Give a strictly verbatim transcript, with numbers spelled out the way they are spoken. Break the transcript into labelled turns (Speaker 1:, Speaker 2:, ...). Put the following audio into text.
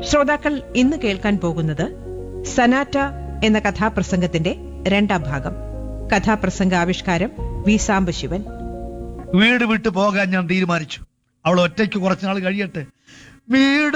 Speaker 1: ശ്രോതാക്കൾ ഇന്ന് കേൾക്കാൻ പോകുന്നത് സനാറ്റ എന്ന കഥാപ്രസംഗത്തിന്റെ രണ്ടാം ഭാഗം. കഥാപ്രസംഗ ആവിഷ്കാരം വി സാംബശിവൻ.
Speaker 2: വീട് വിട്ടു പോകാൻ ഞാൻ തീരുമാനിച്ചു. അവൾ ഒറ്റയ്ക്ക് കുറച്ചുനാൾ കഴിയട്ടെ. വീട്